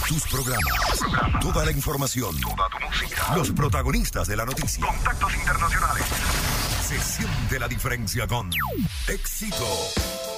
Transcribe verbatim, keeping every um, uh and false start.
tus programas, programa. Toda la información, toda tu música, los protagonistas de la noticia, contactos internacionales. Se siente la diferencia con Éxito